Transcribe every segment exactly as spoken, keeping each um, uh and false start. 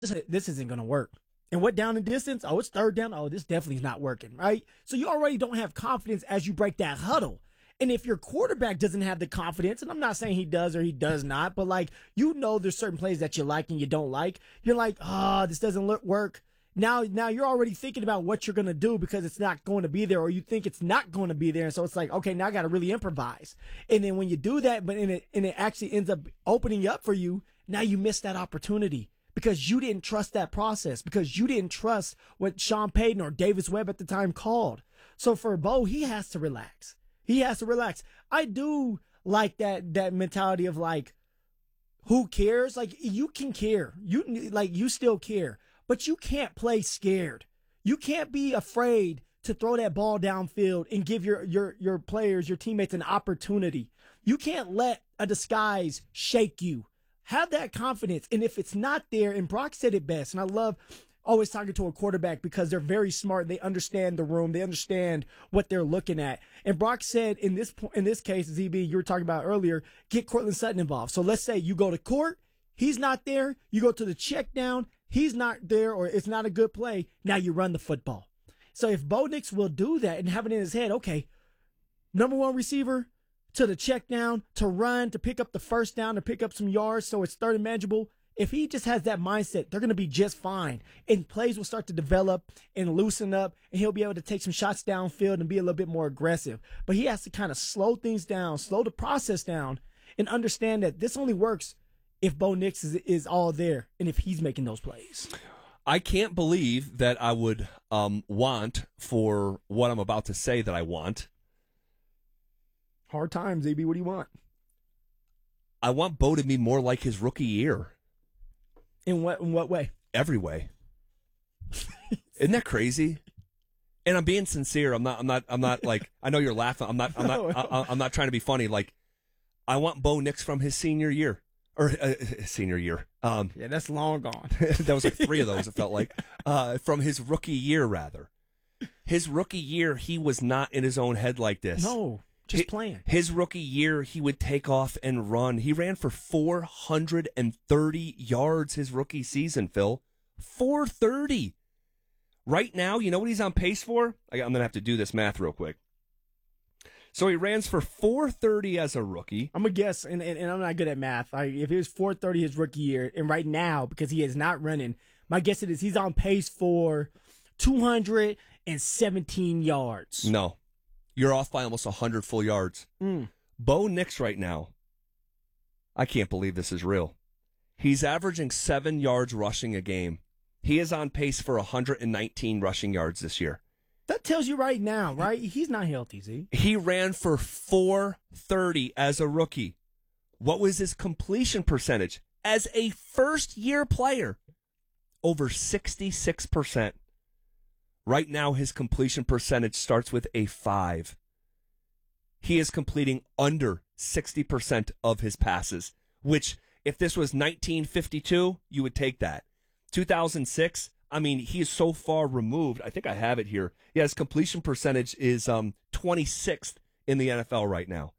this, this isn't going to work. And what down and distance? Oh, it's third down. Oh, this definitely is not working, right? So you already don't have confidence as you break that huddle. And if your quarterback doesn't have the confidence, and I'm not saying he does or he does not, but like, you know, there's certain plays that you like and you don't like. You're like, oh, this doesn't look work. Now, now you're already thinking about what you're going to do because it's not going to be there, or you think it's not going to be there. And so it's like, okay, now I got to really improvise. And then when you do that, but and it, and it actually ends up opening up for you, now you miss that opportunity because you didn't trust that process, because you didn't trust what Sean Payton or Davis Webb at the time called. So for Bo, he has to relax. He has to relax. I do like that, that mentality of like, who cares? Like, you can care. You like, you still care. But you can't play scared. You can't be afraid to throw that ball downfield and give your, your, your players, your teammates an opportunity. You can't let a disguise shake you. Have that confidence. And if it's not there, and Brock said it best, and I love always talking to a quarterback because they're very smart. They understand the room. They understand what they're looking at. And Brock said in this in this case, Z B, you were talking about earlier, get Cortland Sutton involved. So let's say you go to court, he's not there. You go to the check down, he's not there, or it's not a good play. Now you run the football. So if Bo Nix will do that and have it in his head, okay, number one receiver to the check down, to run, to pick up the first down, to pick up some yards so it's third and manageable. If he just has that mindset, they're going to be just fine. And plays will start to develop and loosen up, and he'll be able to take some shots downfield and be a little bit more aggressive. But he has to kind of slow things down, slow the process down, and understand that this only works if Bo Nix is, is all there and if he's making those plays. I can't believe that I would um, want for what I'm about to say that I want. Hard times, A B. What do you want? I want Bo to be more like his rookie year. In what in what way? Every way. Isn't that crazy? And I'm being sincere. I'm not. I'm not. I'm not like. I know you're laughing. I'm not. I'm not. I, I'm not trying to be funny. Like, I want Bo Nix from his senior year or uh, senior year. Um, yeah, that's long gone. That was like three of those. It felt like uh, from his rookie year, rather. His rookie year, he was not in his own head like this. No. Just playing. His rookie year, he would take off and run. He ran for four hundred thirty yards his rookie season, Phil. four thirty. Right now, you know what he's on pace for? I'm going to have to do this math real quick. So he runs for four thirty as a rookie. I'm going to guess, and, and, and I'm not good at math. I, if it was four thirty his rookie year, and right now, because he is not running, my guess it is he's on pace for two hundred seventeen yards. No. You're off by almost one hundred full yards. Mm. Bo Nix right now, I can't believe this is real. He's averaging seven yards rushing a game. He is on pace for one hundred nineteen rushing yards this year. That tells you right now, right? He's not healthy, Z. He ran for four thirty as a rookie. What was his completion percentage? As a first-year player, over sixty-six percent. Right now, his completion percentage starts with a five. He is completing under sixty percent of his passes, which, if this was nineteen fifty-two, you would take that. two thousand six, I mean, he is so far removed. I think I have it here. Yeah, his completion percentage is um, twenty-sixth in the N F L right now.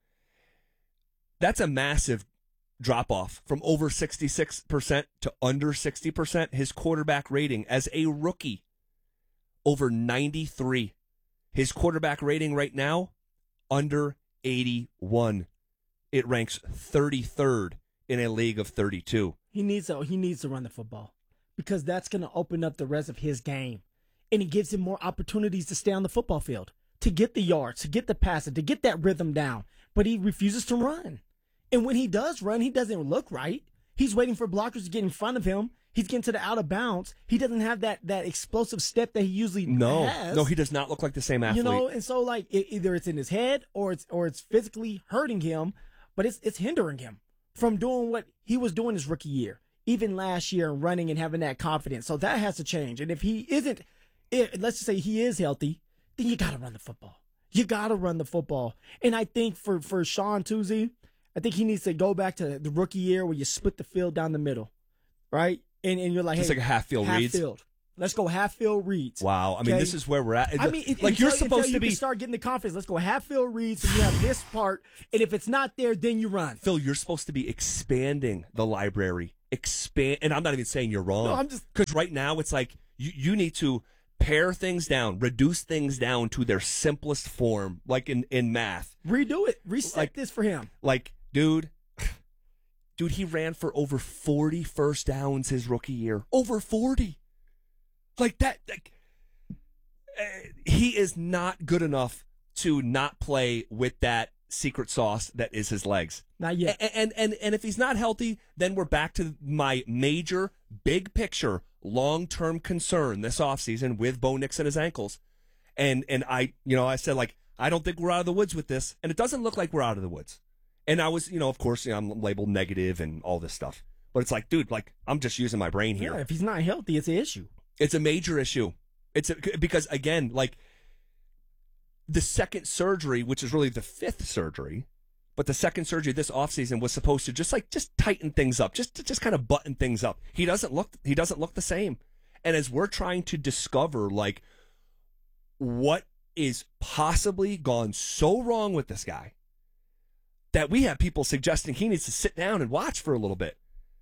That's a massive drop-off from over sixty-six percent to under sixty percent. His quarterback rating as a rookie, over ninety-three. His quarterback rating right now, under eighty-one. It ranks thirty-third in a league of thirty-two. He needs to, he needs to run the football because that's going to open up the rest of his game. And it gives him more opportunities to stay on the football field, to get the yards, to get the passing, to get that rhythm down. But he refuses to run. And when he does run, he doesn't look right. He's waiting for blockers to get in front of him. He's getting to the out of bounds. He doesn't have that that explosive step that he usually no, has. No, he does not look like the same athlete. You know, and so like it, either it's in his head or it's or it's physically hurting him, but it's it's hindering him from doing what he was doing his rookie year, even last year, and running and having that confidence. So that has to change. And if he isn't, if, let's just say he is healthy, then you got to run the football. You got to run the football. And I think for for Sean Tuesday, I think he needs to go back to the rookie year where you split the field down the middle, right? And and you're like, just hey, like a half field half reads. field. Let's go half field reads. Wow. I mean, Okay? this is where we're at. I mean, it, like until, you're supposed until to you be can start getting the confidence. Let's go half field reads, so you have this part, and if it's not there, then you run. Phil, you're supposed to be expanding the library. Expand, and I'm not even saying you're wrong. No, I'm just because right now it's like you you need to pare things down, reduce things down to their simplest form, like in in math. Redo it. Reset Like- this for him. Like, dude, dude, he ran for over forty first downs his rookie year. Over forty. Like that. Like, uh, he is not good enough to not play with that secret sauce that is his legs. Not yet. And, and and and if he's not healthy, then we're back to my major, big picture, long-term concern this offseason with Bo Nix and his ankles. And and I, you know, I said, like, I don't think we're out of the woods with this. And it doesn't look like we're out of the woods. And I was, you know, of course, you know, I'm labeled negative and all this stuff. But it's like, dude, like, I'm just using my brain here. Yeah, if he's not healthy, it's an issue. It's a major issue. It's a, because, again, like, the second surgery, which is really the fifth surgery, but the second surgery this offseason was supposed to just like just tighten things up, just to just kind of button things up. He doesn't look he doesn't look the same. And as we're trying to discover like what is possibly gone so wrong with this guy, that we have people suggesting he needs to sit down and watch for a little bit.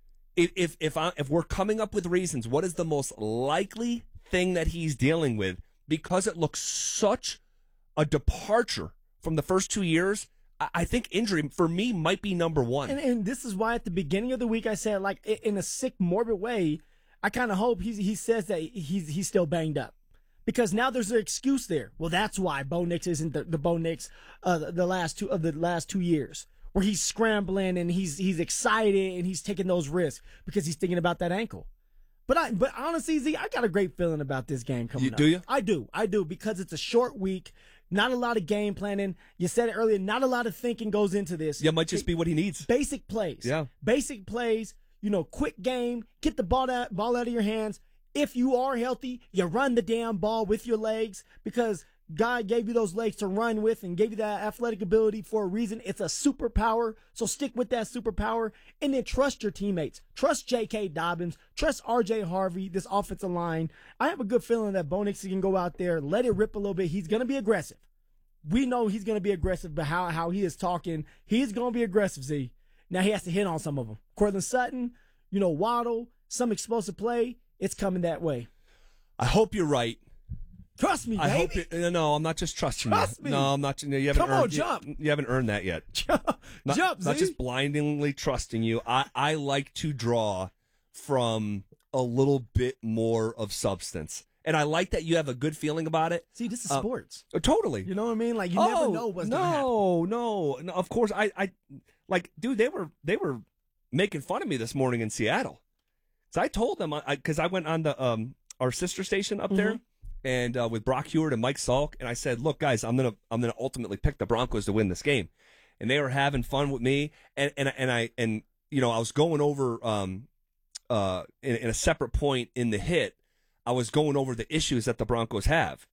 If if if, I, if we're coming up with reasons, what is the most likely thing that he's dealing with? Because it looks such a departure from the first two years, I, I think injury for me might be number one. And, and this is why at the beginning of the week I said, like, i- in a sick, morbid way, I kind of hope he he says that he's he's still banged up. Because now there's an excuse there. Well, that's why Bo Nix isn't the, the Bo Nix uh, the, the last two of the last two years, where he's scrambling and he's he's excited and he's taking those risks because he's thinking about that ankle. But I but honestly, Z, I got a great feeling about this game coming You- up. do you? I do, I do, because it's a short week, not a lot of game planning. You said it earlier, not a lot of thinking goes into this. Yeah, might just be what he needs. Basic plays. Yeah. Basic plays, you know, quick game, get the ball out, ball out of your hands. If you are healthy, you run the damn ball with your legs because God gave you those legs to run with and gave you that athletic ability for a reason. It's a superpower. So stick with that superpower and then trust your teammates. Trust J K. Dobbins. Trust R J. Harvey, this offensive line. I have a good feeling that Bo Nix can go out there, let it rip a little bit. He's going to be aggressive. We know he's going to be aggressive, but how, how he is talking, he's going to be aggressive, Z. Now he has to hit on some of them. Cortland Sutton, you know, Waddle, some explosive play. It's coming that way. I hope you're right. Trust me, I baby. hope you, no, I'm not just trusting Trust you. me. No, I'm not. You haven't Come on, earned, jump. You, you haven't earned that yet. Jump, Not, jump, not Z. just blindingly trusting you. I, I like to draw from a little bit more of substance. And I like that you have a good feeling about it. See, this is Uh, sports. Uh, totally. You know what I mean? Like, you oh, never know what's no, going to happen. no, no. Of course, I, I, like, dude. They were, they were making fun of me this morning in Seattle. So I told them, because I, I went on the um our sister station up there, and uh, with Brock Hewitt and Mike Salk, and I said, look, guys, I'm gonna, I'm gonna ultimately pick the Broncos to win this game, and they were having fun with me, and and and I and you know I was going over um uh in, in a separate point in the hit. I was going over the issues that the Broncos have.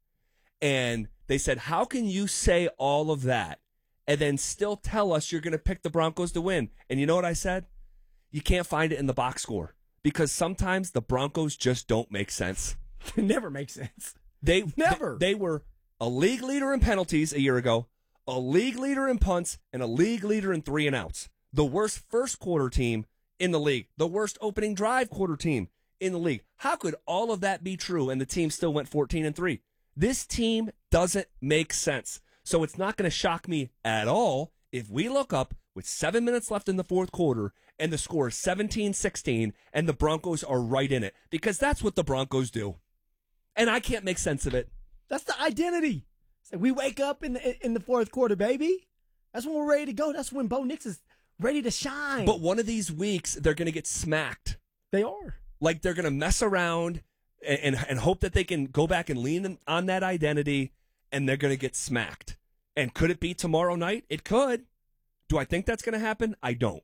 And they said, how can you say all of that and then still tell us you're going to pick the Broncos to win? And you know what I said? You can't find it in the box score because sometimes the Broncos just don't make sense. It never makes sense. They Never. They, they were a league leader in penalties a year ago, a league leader in punts, and a league leader in three and outs. The worst first quarter team in the league, the worst opening drive quarter team in the league. How could all of that be true and the team still went fourteen and three? This team doesn't make sense. So it's not going to shock me at all if we look up with seven minutes left in the fourth quarter and the score is seventeen sixteen and the Broncos are right in it because that's what the Broncos do. And I can't make sense of it. That's the identity. It's like we wake up in the, in the fourth quarter, baby. That's when we're ready to go. That's when Bo Nix is ready to shine. But one of these weeks, they're going to get smacked. They are. Like they're going to mess around and, and and hope that they can go back and lean on that identity, and they're going to get smacked. And could it be tomorrow night? It could. Do I think that's going to happen? I don't.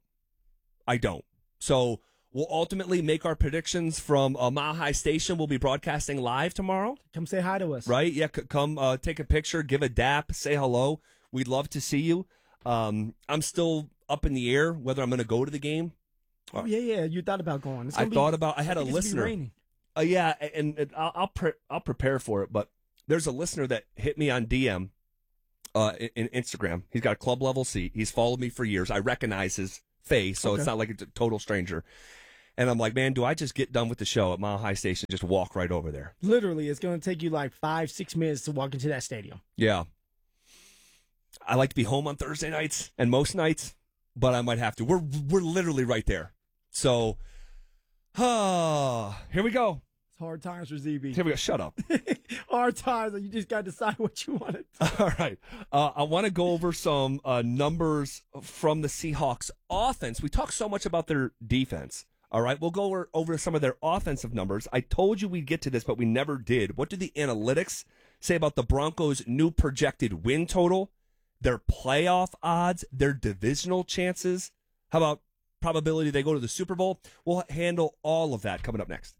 I don't. So we'll ultimately make our predictions from uh, Mile High Station. We'll be broadcasting live tomorrow. Come say hi to us. Right? Yeah, c- come uh, take a picture, give a dap, say hello. We'd love to see you. Um, I'm still up in the air whether I'm going to go to the game. Oh, yeah, yeah. You thought about going. It's I gonna be- thought about. I had I a think it's gonna be listener. raining. Uh, yeah, and, and I'll I'll, pre- I'll prepare for it. But there's a listener that hit me on D M uh, in, in Instagram. He's got a club level seat. He's followed me for years. I recognize his face, so Okay. it's not like a total stranger. And I'm like, man, do I just get done with the show at Mile High Station, just walk right over there? Literally, it's going to take you like five, six minutes to walk into that stadium. Yeah. I like to be home on Thursday nights and most nights, but I might have to. We're we're literally right there. So, uh, here we go. It's hard times for Z B. Here we go. Shut up. Hard times. You just got to decide what you want to do. All right. Uh, I want to go over some uh, numbers from the Seahawks offense. We talk so much about their defense. All right. We'll go over, over some of their offensive numbers. I told you we'd get to this, but we never did. What do the analytics say about the Broncos' new projected win total, their playoff odds, their divisional chances? How about probability they go to the Super Bowl? We'll handle all of that coming up next.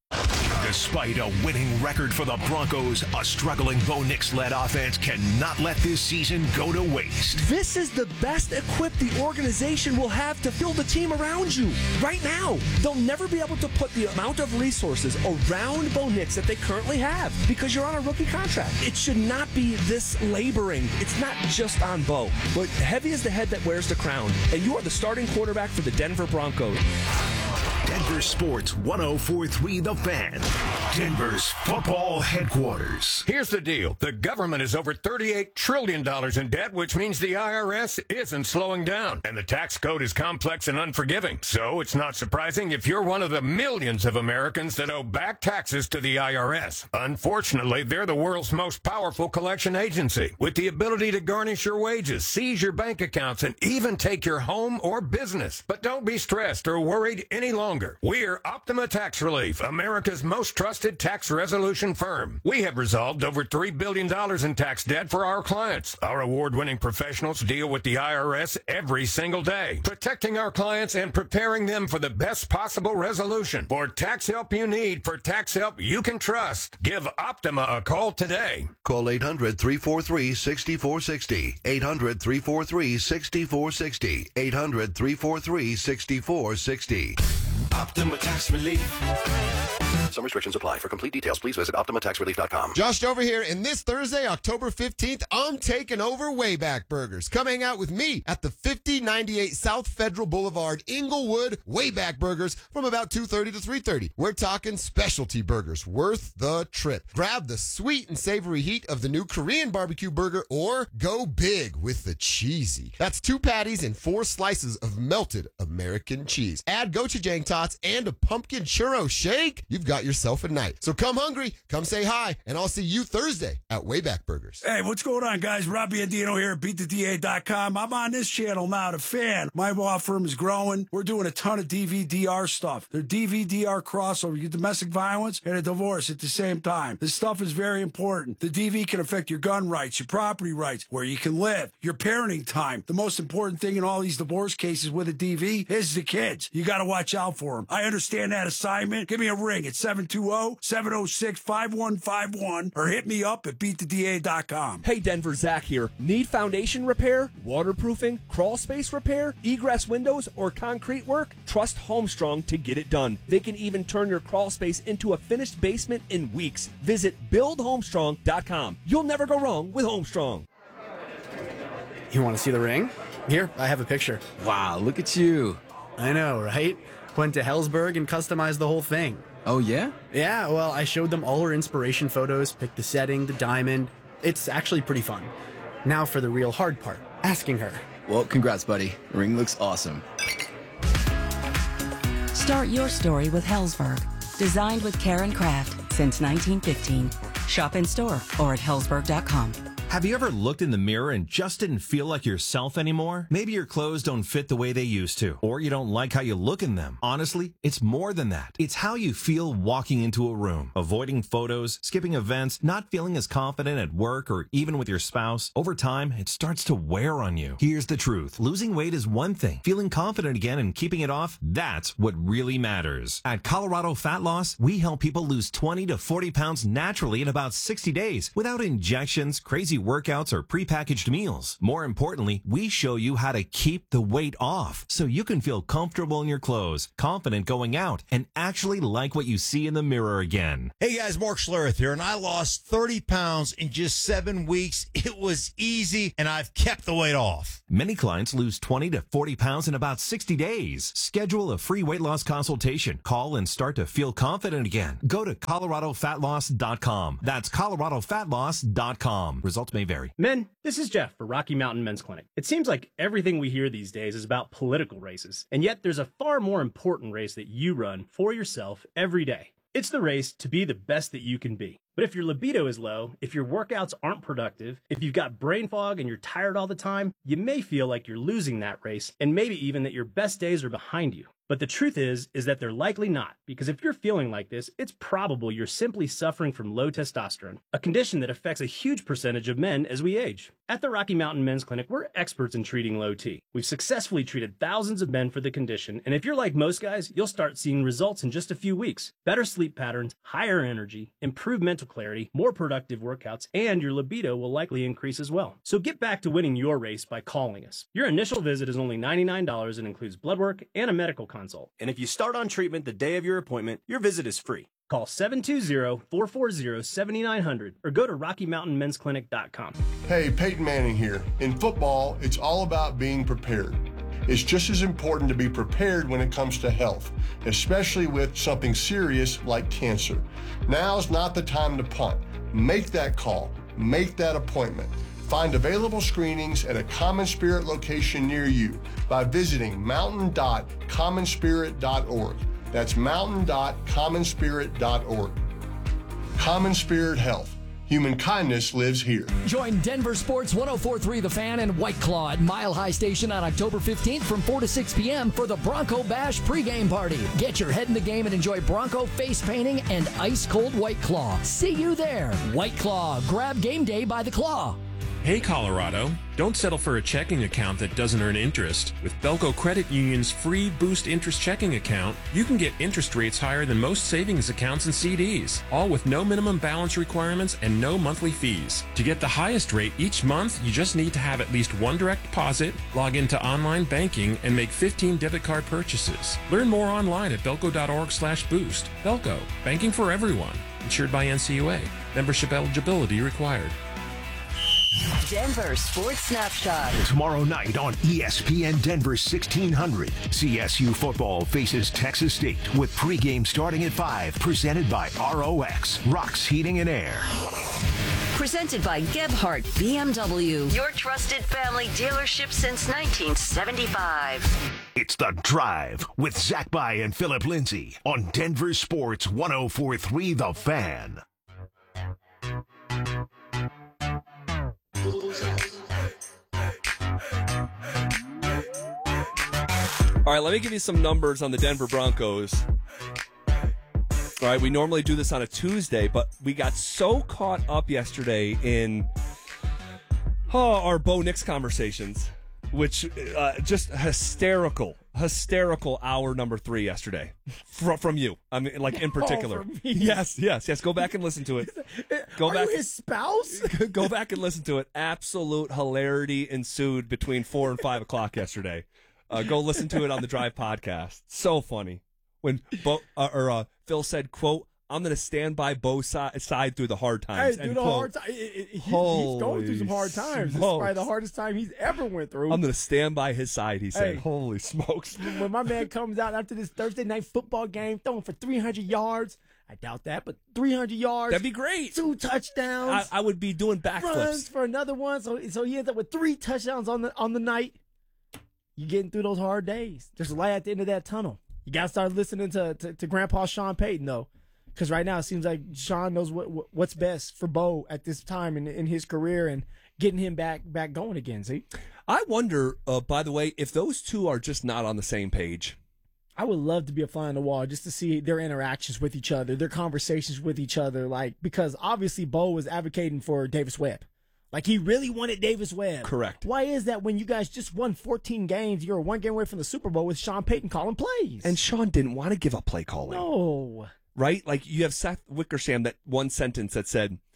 Despite a winning record for the Broncos, a struggling Bo Nix-led offense cannot let this season go to waste. This is the best equipped the organization will have to fill the team around you right now. They'll never be able to put the amount of resources around Bo Nix that they currently have because you're on a rookie contract. It should not be this laboring. It's not just on Bo, but heavy is the head that wears the crown, and you are the starting quarterback for the Denver Broncos. Denver Sports one oh four point three The Fan, Denver's football headquarters. Here's the deal. The government is over thirty-eight trillion dollars in debt, which means the I R S isn't slowing down. And the tax code is complex and unforgiving. So it's not surprising if you're one of the millions of Americans that owe back taxes to the I R S. Unfortunately, they're the world's most powerful collection agency, with the ability to garnish your wages, seize your bank accounts, and even take your home or business. But don't be stressed or worried any longer. We're Optima Tax Relief, America's most trusted tax resolution firm. We have resolved over three billion dollars in tax debt for our clients. Our award-winning professionals deal with the I R S every single day, protecting our clients and preparing them for the best possible resolution. For tax help you need, for tax help you can trust, give Optima a call today. Call eight hundred, three four three, six four six zero, eight hundred, three four three, six four six zero, eight hundred, three four three, six four six zero. Optima Tax Relief. Some restrictions apply. For complete details, please visit optima tax relief dot com. Josh over here, and this Thursday, October fifteenth, I'm taking over Wayback Burgers. Come hang out with me at the fifty ninety-eight South Federal Boulevard, Inglewood, Wayback Burgers from about two thirty to three thirty. We're talking specialty burgers, worth the trip. Grab the sweet and savory heat of the new Korean barbecue burger, or go big with the cheesy. That's two patties and four slices of melted American cheese. Add gochujang tots and a pumpkin churro shake. You've got yourself a night. So come hungry, come say hi, and I'll see you Thursday at Wayback Burgers. Hey, what's going on, guys? Robbie Andino here at beat the D A dot com. I'm on this channel now, The Fan. My law firm is growing. We're doing a ton of D V D R stuff. They're D V D R crossover. You get domestic violence and a divorce at the same time. This stuff is very important. The D V can affect your gun rights, your property rights, where you can live, your parenting time. The most important thing in all these divorce cases with a D V is the kids. You got to watch out for them. I understand that assignment. Give me a ring at seven two zero, seven zero six, five one five one or hit me up at beat the D A dot com. Hey, Denver, Zach here. Need foundation repair, waterproofing, crawl space repair, egress windows, or concrete work? Trust Homestrong to get it done. They can even turn your crawl space into a finished basement in weeks. Visit build homestrong dot com. You'll never go wrong with Homestrong. You want to see the ring? Here, I have a picture. Wow, look at you. I know, right? Went to Hellsberg and customized the whole thing. Oh, yeah? Yeah, well, I showed them all her inspiration photos, picked the setting, the diamond. It's actually pretty fun. Now for the real hard part, asking her. Well, congrats, buddy. The ring looks awesome. Start your story with Hellsberg. Designed with care and craft since nineteen fifteen. Shop in store or at hellsberg dot com. Have you ever looked in the mirror and just didn't feel like yourself anymore? Maybe your clothes don't fit the way they used to, or you don't like how you look in them. Honestly, it's more than that. It's how you feel walking into a room, avoiding photos, skipping events, not feeling as confident at work or even with your spouse. Over time, it starts to wear on you. Here's the truth. Losing weight is one thing. Feeling confident again and keeping it off, that's what really matters. At Colorado Fat Loss, we help people lose twenty to forty pounds naturally in about sixty days without injections, crazy workouts, or prepackaged meals. More importantly, we show you how to keep the weight off so you can feel comfortable in your clothes, confident going out, and actually like what you see in the mirror again. Hey guys, Mark Schlereth here, and I lost thirty pounds in just seven weeks. It was easy, and I've kept the weight off. Many clients lose twenty to forty pounds in about sixty days. Schedule a free weight loss consultation. Call and start to feel confident again. Go to Colorado Fat Loss dot com. That's Colorado Fat Loss dot com. Results may vary. Men, this is Jeff for Rocky Mountain Men's Clinic. It seems like everything we hear these days is about political races, and yet there's a far more important race that you run for yourself every day. It's the race to be the best that you can be. But if your libido is low, if your workouts aren't productive, if you've got brain fog and you're tired all the time, you may feel like you're losing that race, and maybe even that your best days are behind you. But the truth is, is that they're likely not, because if you're feeling like this, it's probable you're simply suffering from low testosterone, a condition that affects a huge percentage of men as we age. At the Rocky Mountain Men's Clinic, we're experts in treating low T. We've successfully treated thousands of men for the condition, and if you're like most guys, you'll start seeing results in just a few weeks. Better sleep patterns, higher energy, improved mental clarity, more productive workouts, and your libido will likely increase as well. So get back to winning your race by calling us. Your initial visit is only ninety-nine dollars and includes blood work and a medical consult. And if you start on treatment the day of your appointment, your visit is free. Call seven two zero, four four zero, seven nine zero zero or go to Rocky Mountain Men's Clinic dot com. Hey, Peyton Manning here. In football, it's all about being prepared. It's just as important to be prepared when it comes to health, especially with something serious like cancer. Now's not the time to punt. Make that call. Make that appointment. Find available screenings at a Common Spirit location near you by visiting mountain dot common spirit dot org. That's mountain dot common spirit dot org. Common Spirit Health. Human kindness lives here. Join Denver Sports one oh four point three The Fan and White Claw at Mile High Station on October fifteenth from four to six p.m. for the Bronco Bash pregame party. Get your head in the game and enjoy Bronco face painting and ice-cold White Claw. See you there. White Claw. Grab game day by the claw. Hey Colorado, don't settle for a checking account that doesn't earn interest. With Belco Credit Union's free Boost Interest checking account, you can get interest rates higher than most savings accounts and C Ds, all with no minimum balance requirements and no monthly fees. To get the highest rate each month, you just need to have at least one direct deposit, log into online banking, and make fifteen debit card purchases. Learn more online at belco dot org slash boost. Belco, banking for everyone. Insured by N C U A. Membership eligibility required. Denver Sports Snapshot. Tomorrow night on E S P N Denver sixteen hundred, C S U football faces Texas State with pregame starting at five, presented by R O X, Rocks Heating and Air. Presented by Gebhardt B M W, your trusted family dealership since nineteen seventy-five. It's The Drive with Zach By and Philip Lindsay on Denver Sports one oh four point three The Fan. All right, let me give you some numbers on the Denver Broncos. All right, we normally do this on a Tuesday, but we got so caught up yesterday in oh, our Bo Nix conversations, which uh, just hysterical, hysterical hour number three yesterday from, from you. I mean, like in particular. Oh, yes, yes, yes. Go back and listen to it. Go Are back. you his spouse? Go back and listen to it. Absolute hilarity ensued between four and five o'clock yesterday. Uh, go listen to it on the Drive podcast. So funny when Bo uh, or uh, Phil said, "quote I'm going to stand by Bo's si- side through the hard times." Hey, through end the quote. hard time. He's Holy going through some hard times. This is smokes. probably the hardest time he's ever went through. I'm going to stand by his side, he said. Hey. Holy smokes. When my man comes out after this Thursday night football game, throwing for three hundred yards, I doubt that, but three hundred yards. That'd be great. Two touchdowns. I, I would be doing Runs backflips. for another one. So, so he ends up with three touchdowns on the on the night. You're getting through those hard days. There's a light at the end of that tunnel. You got to start listening to, to, to Grandpa Sean Payton, though. Because right now it seems like Sean knows what, what what's best for Bo at this time in in his career and getting him back back going again. See, I wonder, uh, by the way, if those two are just not on the same page. I would love to be a fly on the wall just to see their interactions with each other, their conversations with each other. Like because obviously Bo was advocating for Davis Webb. Like, he really wanted Davis Webb. Correct. Why is that when you guys just won fourteen games, you're one game away from the Super Bowl with Sean Payton calling plays? And Sean didn't want to give up play calling. No. Right? Like, you have Seth Wickersham, that one sentence that said,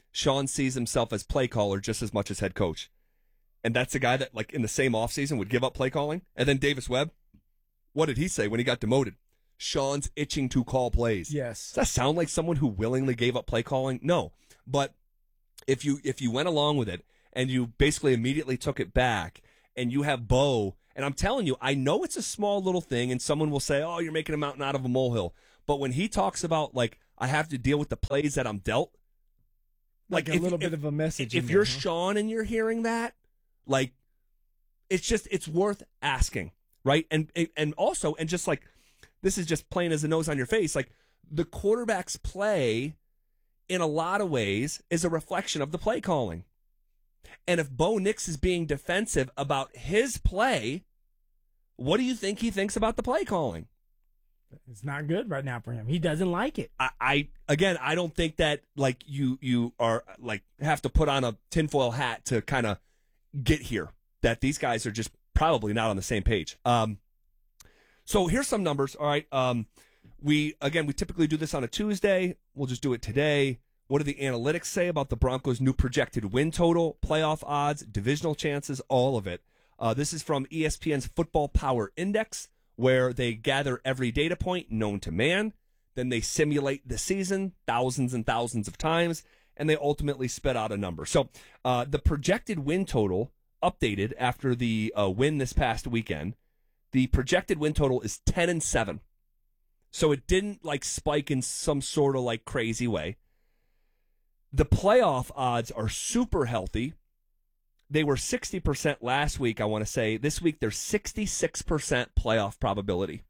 Sean sees himself as play caller just as much as head coach. And that's a guy that, like, in the same offseason would give up play calling. And then Davis Webb, what did he say when he got demoted? Sean's itching to call plays. Yes. Does that sound like someone who willingly gave up play calling? No. But if you if you went along with it and you basically immediately took it back and you have Bo, and I'm telling you, I know it's a small little thing and someone will say, oh, you're making a mountain out of a molehill. But when he talks about, like, I have to deal with the plays that I'm dealt, Like, like a if, little if, bit of a message. If in you're there, huh? Sean and you're hearing that, like, it's just, it's worth asking, right? And and also, and just like, this is just plain as the nose on your face, like, the quarterback's play, in a lot of ways, is a reflection of the play calling. And if Bo Nix is being defensive about his play, what do you think he thinks about the play calling? It's not good right now for him. He doesn't like it. I, I again, I don't think that, like, you you are, like, have to put on a tinfoil hat to kind of get here. That these guys are just probably not on the same page. Um, so here's some numbers. All right. Um, we again, we typically do this on a Tuesday. We'll just do it today. What do the analytics say about the Broncos' new projected win total, playoff odds, divisional chances, all of it? Uh, this is from E S P N's Football Power Index, where they gather every data point known to man. Then they simulate the season thousands and thousands of times, and they ultimately spit out a number. So uh, the projected win total, updated after the uh, win this past weekend, the projected win total is ten and seven. So it didn't, like, spike in some sort of, like, crazy way. The playoff odds are super healthy. They were sixty percent last week, I want to say. This week, they're sixty-six percent playoff probability.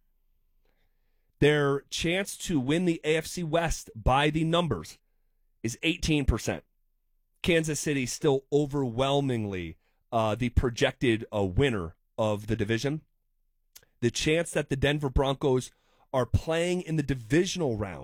Their chance to win the A F C West by the numbers is eighteen percent. Kansas City still overwhelmingly uh, the projected uh, winner of the division. The chance that the Denver Broncos are playing in the divisional round